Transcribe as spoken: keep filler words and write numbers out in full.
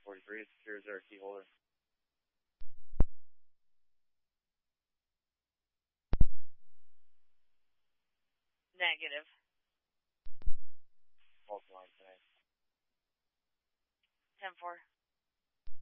forty-three, it's zero zero key holder. Negative. False line tonight. ten four.